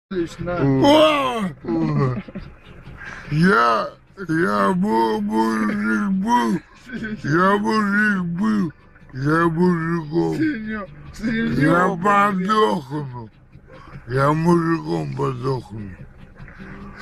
О! Я мужик был, я мужиком. Я подохну. Я мужиком подохну.